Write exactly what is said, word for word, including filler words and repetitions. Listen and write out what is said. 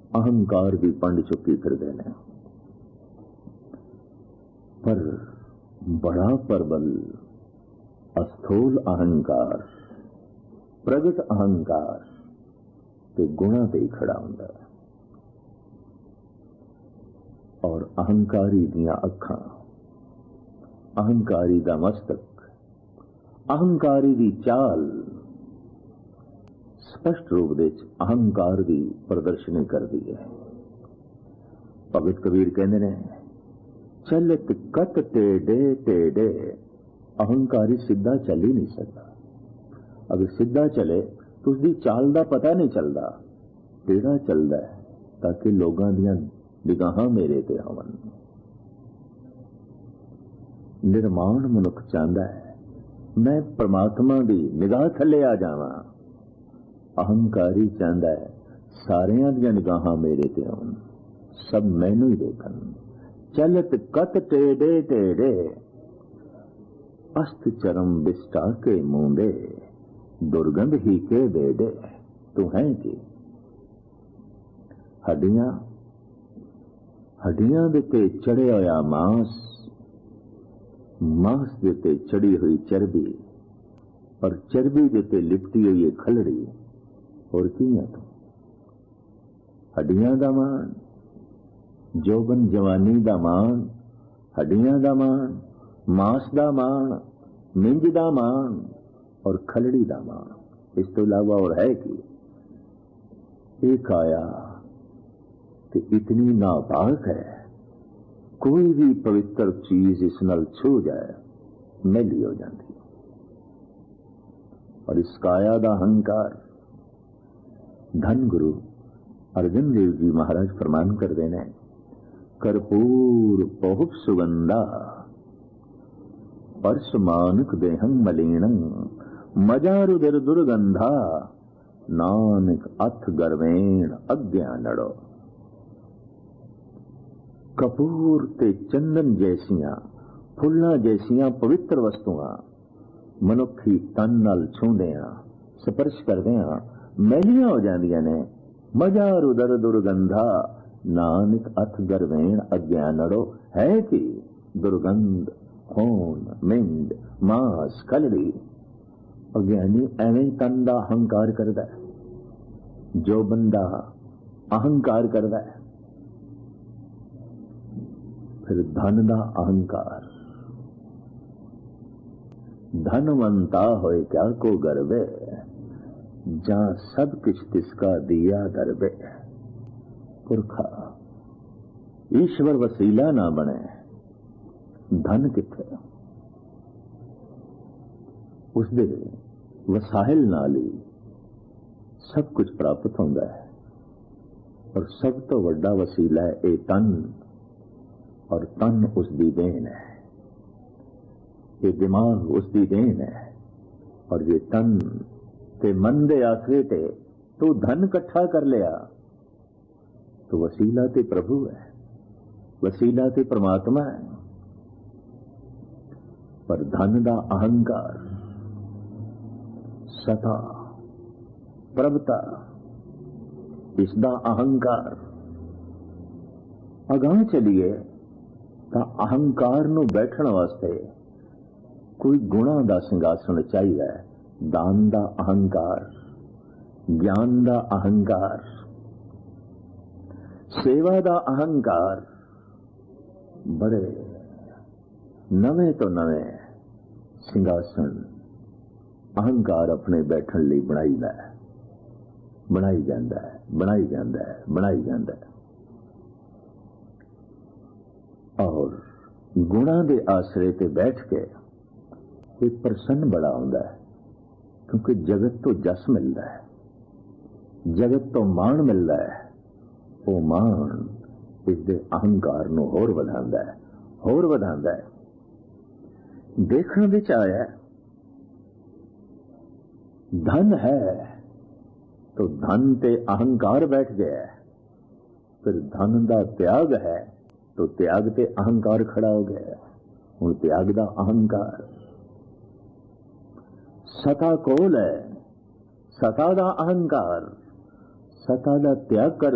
अहंकार भी पंड चुकी फिरदे ने। पर बड़ा प्रबल अस्थूल अहंकार, प्रगट अहंकार ते गुणा ते ही खड़ा हुंदा है। और अहंकारी दियां अखां, अहंकारी दा मस्तक, अहंकारी दी चाल स्पष्ट रूप दे अहंकार दी प्रदर्शनी करदी है। भगत कबीर कहंदे ने, चलत कत टेढ़े टेढ़े, अहंकारी सीधा चल ही नहीं सकता। अगर सीधा चले तो उसकी चाल का पता नहीं चलता, टेढ़ा चलता है ताकि लोगों दियां निगाहां मेरे ते होवन। निर्माण मनुख चाहता है मैं परमात्मा की निगाह थले आ जावां, अहंकारी चाहता है सारियां दियां निगाहां मेरे ते होवन, सब मैनू ही देखन। चलत कत टेढ़े टेढ़े, अस्त चरम बिस्टा के मूंदे, दुर्गंध ही के बेड़े। तू है कि हड्डियां हड्डियां दे ते चढ़िया होया मांस, मांस दे ते चढ़ी हुई चर्बी, और चर्बी दे ते लिपटी हुई खलड़ी। और की है तू? हड्डियां दा मान, जोबन जवानी दा मान, हड्डियां दा मान, मांस दा मान, मिंज दा मान और खलड़ी दा मान। इस तो इलावा और है कि एक आया कि इतनी नापाक है, कोई भी पवित्र चीज इस नाल छू जाए मैली हो जाती। और इस काया दा अहंकार धन गुरु अर्जन देव जी महाराज फरमान कर देने, कर्पूर बहुत सुगंधा परस मानक देहं मलिनं, मजारुदर दुर्गंधा नानक अथ गर्वेण अज्ञानड़ो। कपूर ते चंदन जैसियां, फुल्लां जैसियां पवित्र वस्तुआं मनुखी तन नाल छूंदियां, स्पर्श करदियां मैलियां हो जांदियां ने। मजार उदर दुर्गंधा नानक अथ गर्वेण अज्ञानड़ो। है कि दुर्गंध, खून, मिंड, मांस, खलड़ी। अज्ञानी एवें तन दा अहंकार करदा है, जो बंदा अहंकार करदा है। फिर धन दा अहंकार, धनवंता होए क्या को गर्वे, जहां सब कुछ तिसका दिया दरबे। पुरखा ईश्वर वसीला ना बने, धन किथे? उसदे वसाइल नाल ही सब कुछ प्राप्त होंदा है। और सब तो वड्डा वसीला है ए तन, और तन उसकी देन है। ये दिमाग उसकी देन है। और ये तन ते मन दे आसरे ते तू धन इकट्ठा कर लिया तो वसीला ते प्रभु है, वसीला ते परमात्मा है। पर धन दा अहंकार, सता, प्रभुता, इसदा अहंकार अगां चलिए तो अहंकार नूं बैठण वास्ते कोई गुणा दा सिंघासन चाहिए। दान दा अहंकार, ज्ञान दा अहंकार, सेवा दा अहंकार, बड़े नवे तो नवे सिंघासन अहंकार अपने बैठण लई बनाईदा है, बनाई जांदा है, बनाई जांदा है, बनाई जांदा है। और गुणा दे आसरे ते बैठ के कोई प्रसन्न बड़ा होंदा है, क्योंकि जगत तो जस मिलता है, जगत तो मान मिलता है। वो मान इसके अहंकार नूं होर वधांदा है, होर वधांदा है। देखण विच आया धन है तो धन ते अहंकार बैठ गया है, फिर धन दा त्याग है तो त्याग ते अहंकार खड़ा हो गया। हुण त्याग दा अहंकार, सता कोल है, सता दा अहंकार, सता दा त्याग कर